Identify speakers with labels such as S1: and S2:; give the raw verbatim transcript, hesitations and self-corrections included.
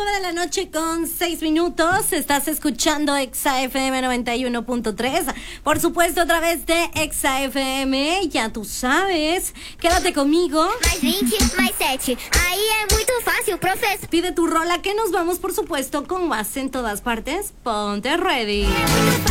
S1: nueve de la noche con seis minutos. Estás escuchando Exa F M noventa y uno punto tres. Por supuesto, a través de Exa F M. Ya tú sabes. Quédate conmigo.
S2: Mais vinte, mais sete. Aí é muito fácil, professor.
S1: Pide tu rola que nos vamos, por supuesto, con más en todas partes. Ponte ready.
S2: É muito fácil.